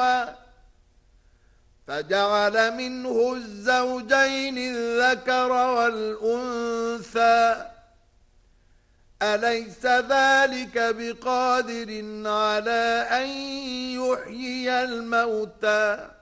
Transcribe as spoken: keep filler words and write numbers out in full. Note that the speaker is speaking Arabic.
سَوًّا فَجَعَلَ مِنْهُ الزَّوْجَيْنِ الذَّكَرَ وَالْأُنثَى أَلَيْسَ ذَلِكَ بِقَادِرٍ عَلَى أَن يُحْيِيَ الْمَوْتَى